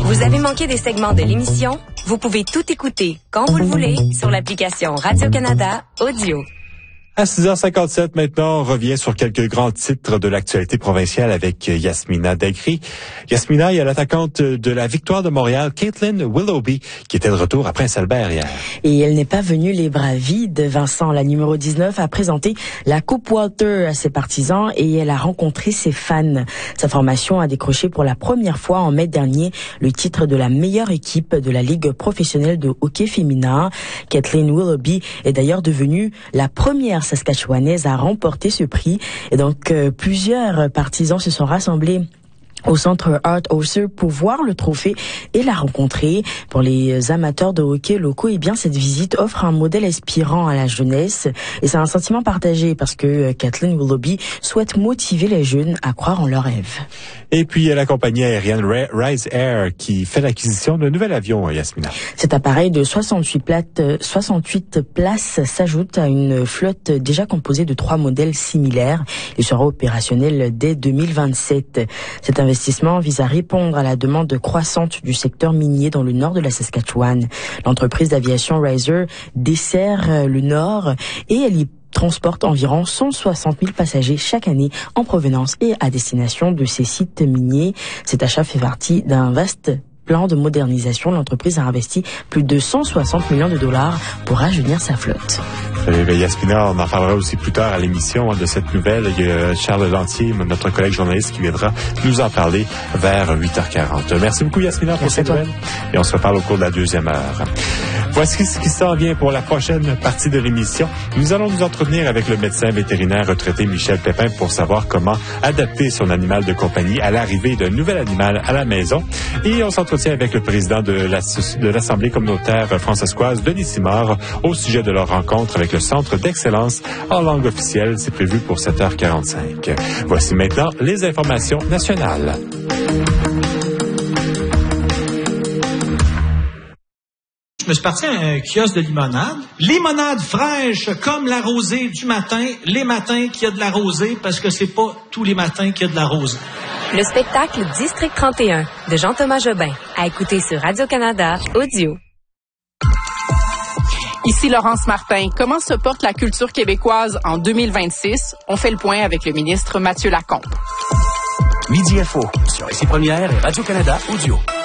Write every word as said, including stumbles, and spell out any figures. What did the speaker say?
Vous avez manqué des segments de l'émission? Vous pouvez tout écouter quand vous le voulez sur l'application Radio-Canada Audio. À six heures cinquante-sept, maintenant, on revient sur quelques grands titres de l'actualité provinciale avec Yasmina Dagri. Yasmina, il y a l'attaquante de la Victoire de Montréal, Caitlin Willoughby, qui était de retour à Prince-Albert hier. Et elle n'est pas venue les bras vides. Vincent, la numéro dix-neuf, a présenté la Coupe Walter à ses partisans et elle a rencontré ses fans. Sa formation a décroché pour la première fois en mai dernier le titre de la meilleure équipe de la Ligue professionnelle de hockey féminin. Caitlin Willoughby est d'ailleurs devenue la première saskatchewanaise a remporté ce prix. Et donc, euh, plusieurs partisans se sont rassemblés au centre Art Hauser pour voir le trophée et la rencontrer. Pour les amateurs de hockey locaux, eh bien, cette visite offre un modèle inspirant à la jeunesse. Et c'est un sentiment partagé parce que Caitlin Willoughby souhaite motiver les jeunes à croire en leurs rêves. Et puis, il y a la compagnie aérienne Rise Air qui fait l'acquisition d'un nouvel avion, Yasmina. Cet appareil de soixante-huit, plates, soixante-huit places s'ajoute à une flotte déjà composée de trois modèles similaires. Il sera opérationnel dès deux mille vingt-sept. Cet investissement vise à répondre à la demande croissante du secteur minier dans le nord de la Saskatchewan. L'entreprise d'aviation Riser dessert le nord et elle y transporte environ cent soixante mille passagers chaque année en provenance et à destination de ces sites miniers. Cet achat fait partie d'un vaste plan de modernisation. L'entreprise a investi plus de cent soixante millions de dollars pour rajeunir sa flotte. Eh bien, Yasmina, on en parlera aussi plus tard à l'émission hein, de cette nouvelle. Il y a Charles Lantier, notre collègue journaliste, qui viendra nous en parler vers huit heures quarante. Merci beaucoup, Yasmina, pour cette nouvelle. Et on se reparle au cours de la deuxième heure. Voici ce qui s'en vient pour la prochaine partie de l'émission. Nous allons nous entretenir avec le médecin vétérinaire retraité Michel Pépin pour savoir comment adapter son animal de compagnie à l'arrivée d'un nouvel animal à la maison. Et on s'entretient avec le président de, la, de l'Assemblée communautaire francescoise, Denis Simard, au sujet de leur rencontre avec le Centre d'excellence en langue officielle. C'est prévu pour sept heures quarante-cinq. Voici maintenant les informations nationales. Je me suis parti à un kiosque de limonade. Limonade fraîche comme la rosée du matin. Les matins qu'il y a de la rosée parce que c'est pas tous les matins qu'il y a de la rosée. Le spectacle District trente et un de Jean-Thomas Jobin à écouter sur Radio-Canada Audio. Ici Laurence Martin. Comment se porte la culture québécoise en deux mille vingt-six? On fait le point avec le ministre Mathieu Lacombe. Midi Info sur Ici Première et Radio-Canada Audio.